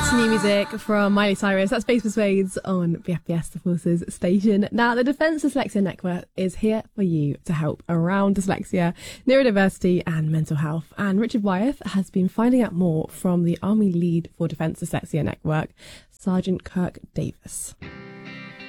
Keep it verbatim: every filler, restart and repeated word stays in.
That's new music from Miley Cyrus. That's Space Persuades on B F B S, the Forces station. Now, the Defence Dyslexia Network is here for you to help around dyslexia, neurodiversity and mental health. And Richard Wyeth has been finding out more from the Army Lead for Defence Dyslexia Network, Sergeant Kirk Davis.